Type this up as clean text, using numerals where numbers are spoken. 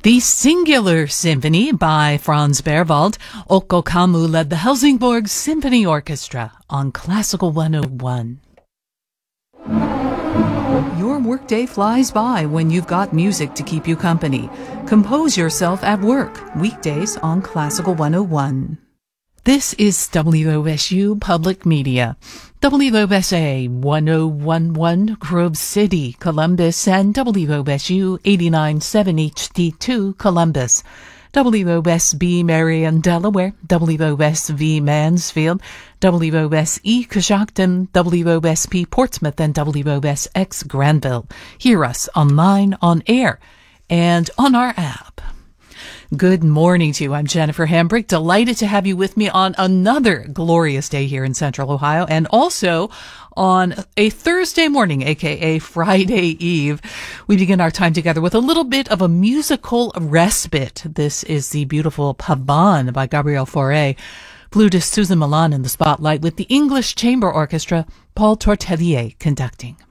The Singular Symphony by Franz Berwald. Okko Kammu led the Helsingborg Symphony Orchestra on Classical 101. Your workday flies by when you've got music to keep you company. Compose yourself at work, weekdays on Classical 101. This is WOSU Public Media. WOSA 1011 Grove City, Columbus, and WOSU 89.7 HD2 Columbus. WOSB Marion, Delaware, WOSV Mansfield, WOSE Coshocton, WOSP Portsmouth, and WOSX Granville. Hear us online, on air, and on our app. Good morning to you. I'm Jennifer Hambrick. Delighted to have you with me on another glorious day here in Central Ohio, and also on a Thursday morning, aka Friday Eve. We begin our time together with a little bit of a musical respite. This is the beautiful Pavane by Gabriel Fauré. Flutist Susan Milan in the spotlight with the English Chamber Orchestra, Paul Tortelier conducting.